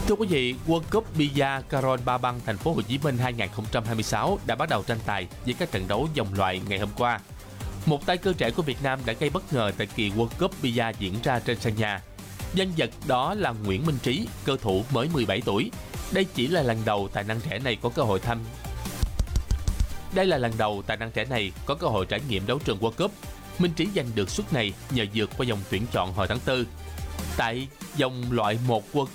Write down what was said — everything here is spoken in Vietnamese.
Thưa quý vị, World Cup Bia Carol Ba Băng Thành phố Hồ Chí Minh 2026 đã bắt đầu tranh tài với các trận đấu vòng loại ngày hôm qua. Một tay cơ trẻ của Việt Nam đã gây bất ngờ tại kỳ World Cup Bia diễn ra trên sân nhà. Nhân vật đó là Nguyễn Minh Trí, cơ thủ mới 17 tuổi. Đây là lần đầu tài năng trẻ này có cơ hội trải nghiệm đấu trường World Cup. Minh Trí giành được suất này nhờ vượt qua vòng tuyển chọn hồi tháng 4. Tại vòng loại 1 World